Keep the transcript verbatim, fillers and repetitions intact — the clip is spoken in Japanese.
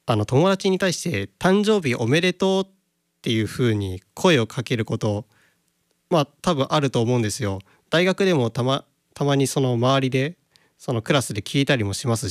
あの友達に対して誕生日おめでとうっていう風に声をかけること、まあ多分あると思うんですよ。大学でもたまたまにその周りでそのクラスで聞いたりもします